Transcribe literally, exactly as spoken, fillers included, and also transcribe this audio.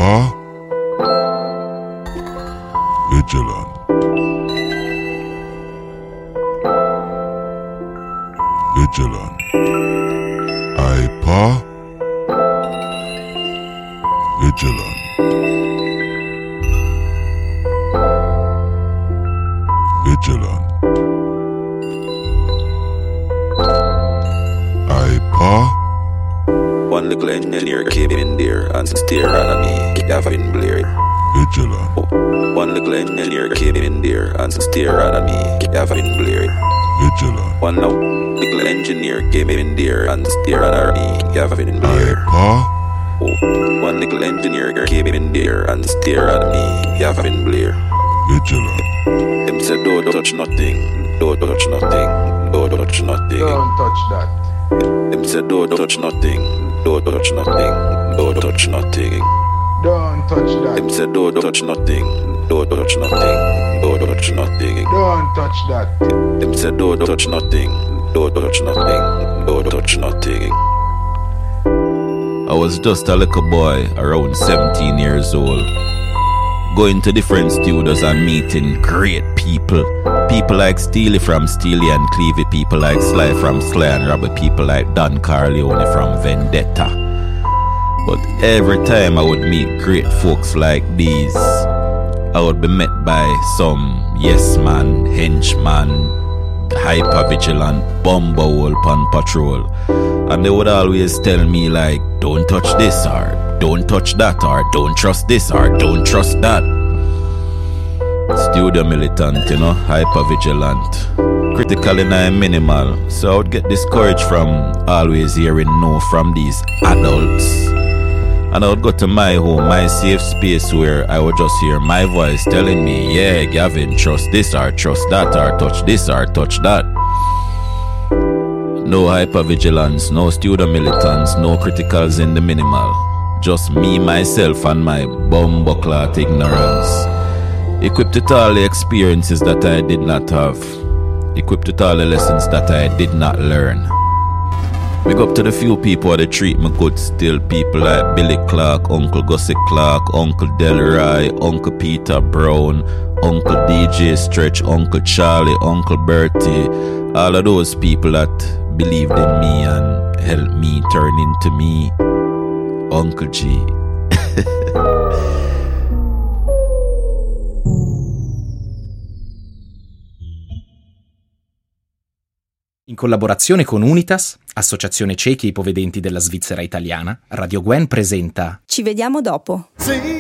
Hyper Vigilant. Vigilant. Hyper Vigilant. Vigilant. Hyper. One little engineer came in there and stared at me, Gavin Blair. Vigilant. Oh, one little engineer came in there and stared at me, Gavin Blair. Vigilant. One now little engineer came in there and stared at me, Gavin Blair. Hyper. Oh, one little engineer came in there and stared at me, Gavin Blair. Vigilant. Him said, don't touch nothing, don't touch nothing, don't touch nothing. Don't touch that. Him said, don't touch nothing, don't touch nothing, don't touch nothing. Don't touch that. Him said, don't touch nothing, don't touch nothing, don't touch nothing. Don't touch that. Him said, don't touch nothing, don't touch nothing, don't touch nothing. I was just a little boy, around seventeen years old, going to different studios and meeting great people. People like Steely from Steely and Clevie, people like Sly from Sly and Robbie, people like Don Corleone from Vendetta. But every time I would meet great folks like these, I would be met by some yes man, henchman, hyper vigilant, bumbo hole pan patrol. And they would always tell me like, don't touch this or don't touch that or don't trust this or don't trust that. Studio militant, you know, hyper vigilant, critical and I'm minimal. So I would get discouraged from always hearing no from these adults. And I would go to my home, my safe space, where I would just hear my voice telling me, yeah, Gavin, trust this or trust that or touch this or touch that. No hypervigilance, no studio militants, no criticals in the minimal. Just me, myself, and my bumbleclot ignorance. Equipped with all the experiences that I did not have. Equipped with all the lessons that I did not learn. Big up to the few who that treat me good still. People like Billy Clark, Uncle Gussie Clark, Uncle Delroy, Uncle Peter Brown, Uncle D J Stretch, Uncle Charlie, Uncle Bertie. All of those people that believed in me and helped me turn into me. Uncle G. In collaborazione con Unitas, Associazione Ciechi e Ipovedenti della Svizzera Italiana, Radio Gwen presenta Ci vediamo dopo. Sì.